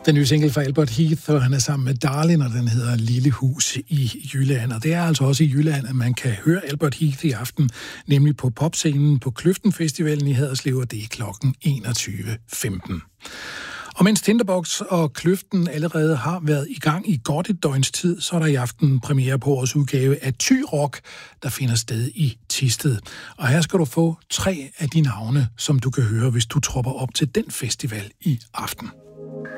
Den nye single fra Albert Heath, og han er sammen med Darlin, og den hedder Lille Hus i Jylland. Og det er altså også i Jylland, at man kan høre Albert Heath i aften, nemlig på popscenen på Kløften Festivalen i Haderslev, og det er klokken 21.15. Og mens Tinderbox og Kløften allerede har været i gang i godt et døgns tid, så er der i aften premiere på årets udgave af Thy Rock, der finder sted i Thisted. Og her skal du få 3 af de navne, som du kan høre, hvis du tropper op til den festival i aften.